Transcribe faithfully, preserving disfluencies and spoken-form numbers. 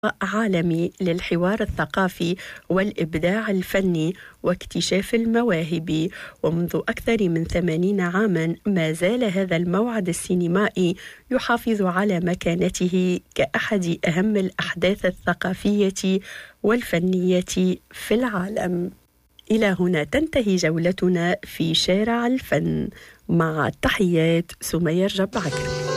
عالمي للحوار الثقافي والإبداع الفني واكتشاف المواهب. ومنذ أكثر من ثمانين عاما ما زال هذا الموعد السينمائي يحافظ على مكانته كأحد أهم الأحداث الثقافية والفنية في العالم. إلى هنا تنتهي جولتنا في شارع الفن، مع تحيات سمية الجبعكر.